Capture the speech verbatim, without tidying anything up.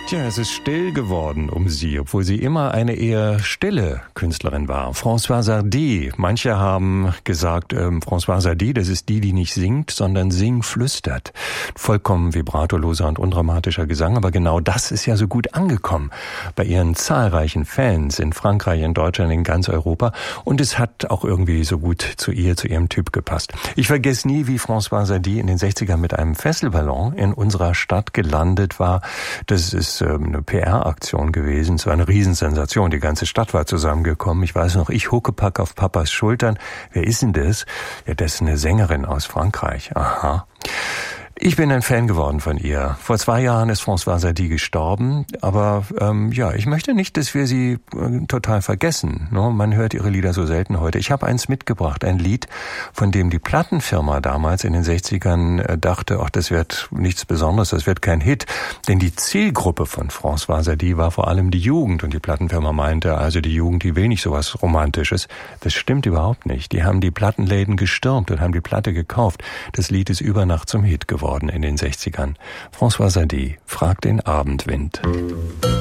Tja, es ist still geworden um sie, obwohl sie immer eine eher stille Künstlerin war. Françoise Hardy. Manche haben gesagt, ähm, Françoise Hardy, das ist die, die nicht singt, sondern singflüstert. Vollkommen vibratoloser und undramatischer Gesang, aber genau das ist ja so gut angekommen bei ihren zahlreichen Fans in Frankreich, in Deutschland, in ganz Europa. Und es hat auch irgendwie so gut zu ihr, zu ihrem Typ gepasst. Ich vergesse nie, wie Françoise Hardy in den sechzigern mit einem Fesselballon in unserer Stadt gelandet war. Das ist eine P R-Aktion gewesen, so eine Riesensensation. Die ganze Stadt war zusammengekommen. Ich weiß noch, ich Huckepack auf Papas Schultern. Wer ist denn das? Ja, das ist eine Sängerin aus Frankreich. Aha. Ich bin ein Fan geworden von ihr. Vor zwei Jahren ist Françoise Hardy gestorben, aber ähm, ja, ich möchte nicht, dass wir sie äh, total vergessen. No? Man hört ihre Lieder so selten heute. Ich habe eins mitgebracht, ein Lied, von dem die Plattenfirma damals in den sechzigern äh, dachte, ach, das wird nichts Besonderes, das wird kein Hit. Denn die Zielgruppe von Françoise Hardy war vor allem die Jugend. Und die Plattenfirma meinte, also die Jugend, die will nicht sowas Romantisches. Das stimmt überhaupt nicht. Die haben die Plattenläden gestürmt und haben die Platte gekauft. Das Lied ist über Nacht zum Hit geworden in den sechzigern. Françoise Hardy, Frag den Abendwind.